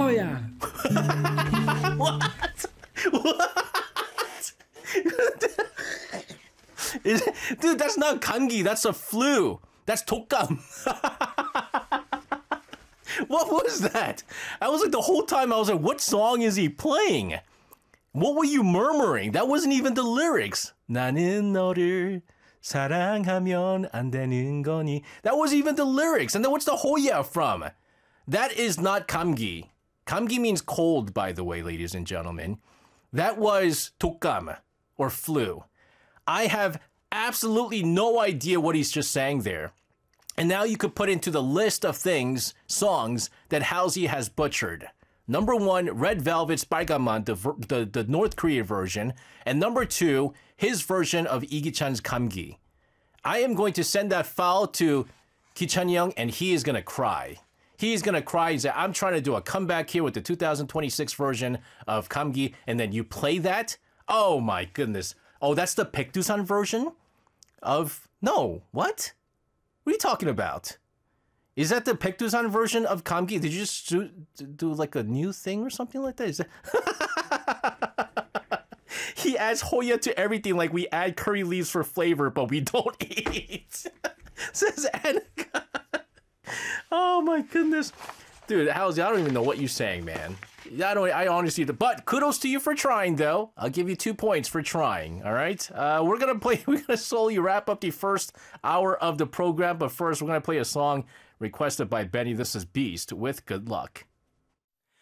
Hoya. What? Dude, that's not 감기. That's a flu. That's 독감. What was that? I was like, the whole time I was like, what song is he playing? What were you murmuring? That wasn't even the lyrics. 나는 너를 사랑하면 안 되는 거니. That wasn't even the lyrics. And then what's the Hoya from? That is not 감기. 감기 means cold, by the way, ladies and gentlemen. That was 독감, or flu. I have absolutely no idea what he's just saying there. And now you could put into the list of songs that Halsey has butchered. Number 1, Red Velvet's 빨간맛, the North Korea version. And number 2, his version of 이기찬's 감기. I am going to send that file to Ki-chan Young, and he is going to cry. He's going to cry and say, I'm trying to do a comeback here with the 2026 version of 감기, and then you play that? Oh my goodness. Oh, that's the 백두산 version of... No, what? What are you talking about? Is that the 백두산 version of 감기? Did you just do like a new thing or something like that? Is that... He adds Hoya to everything like we add curry leaves for flavor, but we don't eat. Says Annika. Oh my goodness. Dude, Halsey, I don't even know what you're saying, man. I honestly, but kudos to you for trying, though. I'll give you 2 points for trying. All right. We're gonna slowly wrap up the first hour of the program, but first we're gonna play a song requested by Benny. This is Beast with Good Luck.